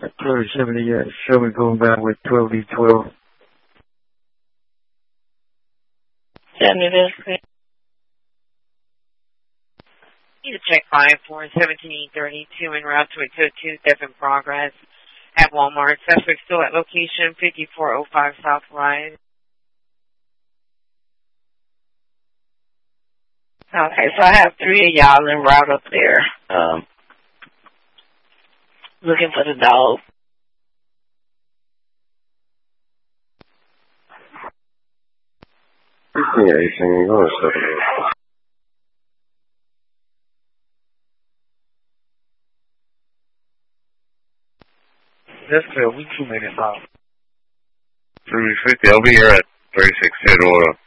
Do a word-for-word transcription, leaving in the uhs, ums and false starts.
Clear seventy, yeah. Show me going back with twelve D twelve. seventy, that's clear. Need to check five four seventeen thirty-two en route to a code two step in progress at Walmart. Suspect still at location fifty-four oh five South Rise. Okay, so I have three of y'all en route up there, um, looking for the dog. fifteen eighteen, go ahead, step That's clear. We two minutes out. three fifty, I'll be here at thirty-six Theodore.